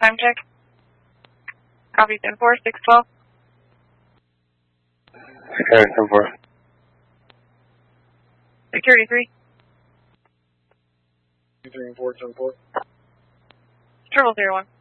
time check. Copy 10-4, 612. Okay, 10-4. Security 3. 3 and 4, 10-4. 001.